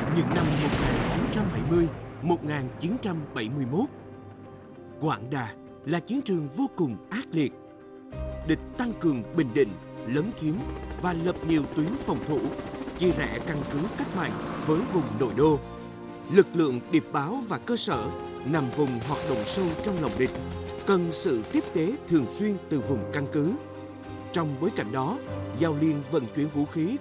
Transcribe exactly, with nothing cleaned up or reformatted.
những năm một nghìn chín trăm bảy mươi đến một nghìn chín trăm bảy mươi mốt. Quảng Đà là chiến trường vô cùng ác liệt. Địch tăng cường Bình Định, lấn chiếm và lập nhiều tuyến phòng thủ, chia rẽ căn cứ cách mạng với vùng nội đô. Lực lượng điệp báo và cơ sở nằm vùng hoạt động sâu trong lòng địch, cần sự tiếp tế thường xuyên từ vùng căn cứ. Trong bối cảnh đó, Giao Liên vận chuyển vũ khí